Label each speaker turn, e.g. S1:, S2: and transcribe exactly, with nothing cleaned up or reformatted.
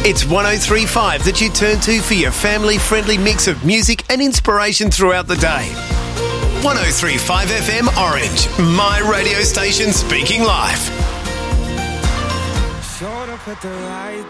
S1: It's one oh three point five that you turn to for your family-friendly mix of music and inspiration throughout the day. one oh three point five F M Orange, my radio station speaking life.
S2: Showed up at the right